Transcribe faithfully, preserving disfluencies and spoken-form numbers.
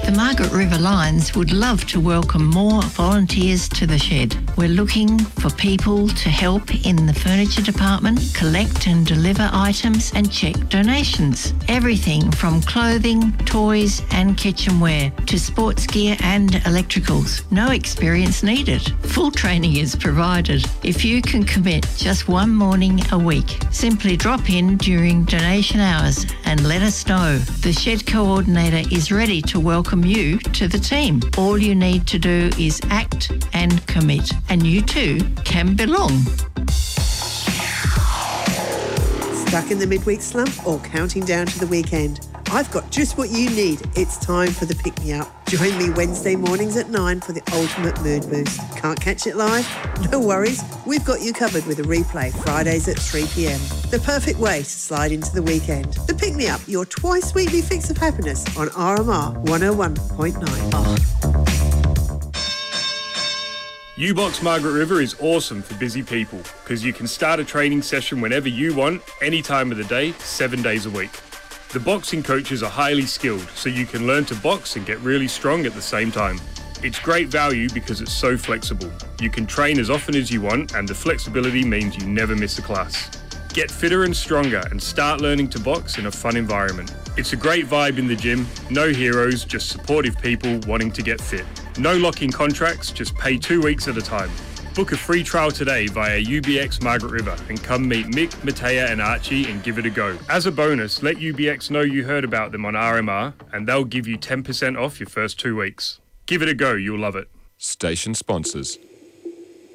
The Margaret River Lions would love to welcome more volunteers to the shed. We're looking for people to help in the furniture department, collect and deliver items and check donations. Everything from clothing, toys and kitchenware to sports gear and electricals. No experience needed. Full training is provided. If you can commit just one morning a week, simply drop in during donation hours and let us know. The shed coordinator is ready to welcome you to the team. All you need to do is act and commit, and you too can belong. Stuck in the midweek slump or counting down to the weekend? I've got just what you need. It's time for the Pick Me Up. Join me Wednesday mornings at nine for the ultimate mood boost. Can't catch it live? No worries. We've got you covered with a replay Fridays at three p.m. The perfect way to slide into the weekend. The Pick Me Up, your twice weekly fix of happiness on R M R one oh one point nine. Oh. U-Box Margaret River is awesome for busy people because you can start a training session whenever you want, any time of the day, seven days a week. The boxing coaches are highly skilled, so you can learn to box and get really strong at the same time. It's great value because it's so flexible. You can train as often as you want, and the flexibility means you never miss a class. Get fitter and stronger and start learning to box in a fun environment. It's a great vibe in the gym, no heroes, just supportive people wanting to get fit. No lock-in contracts, just pay two weeks at a time. Book a free trial today via U B X Margaret River and come meet Mick, Matea and Archie and give it a go. As a bonus, let U B X know you heard about them on R M R and they'll give you ten percent off your first two weeks. Give it a go, you'll love it. Station sponsors.